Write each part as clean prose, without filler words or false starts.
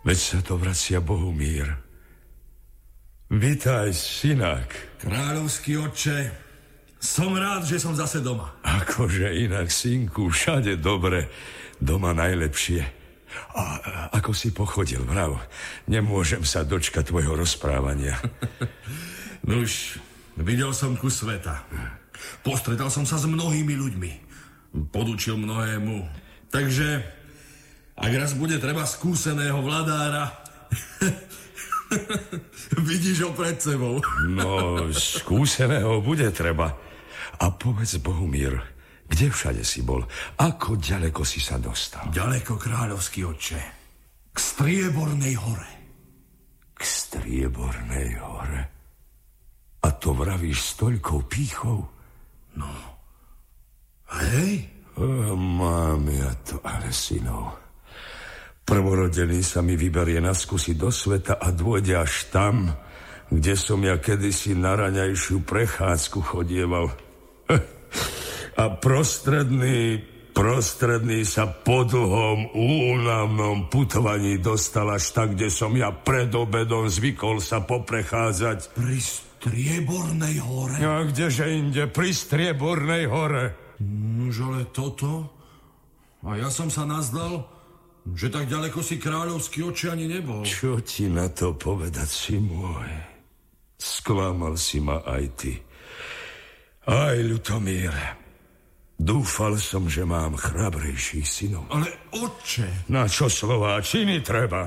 Veď sa to vracia Bohumír. Vitaj, synák. Kráľovský otče, som rád, že som zase doma. Akože inak, synku, všade dobre, doma najlepšie. A ako si pochodil, vrav? Nemôžem sa dočkať tvojho rozprávania. Nuž, videl som kus sveta. Postretal som sa s mnohými ľuďmi. Podučil mnohému. Takže, ak raz bude treba skúseného vladára, vidíš ho pred sebou. No, skúseného bude treba. A povedz, Bohumír, kde všade si bol? Ako ďaleko si sa dostal? Ďaleko, kráľovský otče. K Striebornej hore. K Striebornej hore? A to vravíš s toľkou pýchou? No. Hej? Mám ja to, ale synov. Prvorodený sa mi vyberie na skúsi do sveta a dôjde až tam, kde som ja kedysi na raňajšiu prechádzku chodieval. A prostredný sa po dlhom, únavnom putovaní dostal až tak, kde som ja pred obedom zvykol sa poprechádzať. Pri Striebornej hore? A kdeže inde, pri Striebornej hore? Nož ale toto? A ja som sa nazdal, že tak ďaleko si kráľovský oči ani nebol. Čo ti na to povedať, si môj? Sklamal si ma aj ty. Aj, Ľutomír, dúfal som, že mám chrabrejších synov. Ale otče... Na čo slová, činy treba?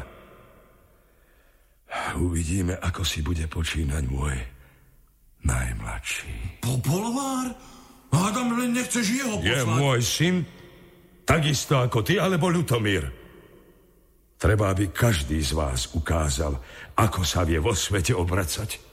Uvidíme, ako si bude počínať môj najmladší. Popolvár? Hádam, len nechceš jeho poslať. Je môj syn takisto ako ty, alebo Ľutomír? Treba, aby každý z vás ukázal, ako sa vie vo svete obracať.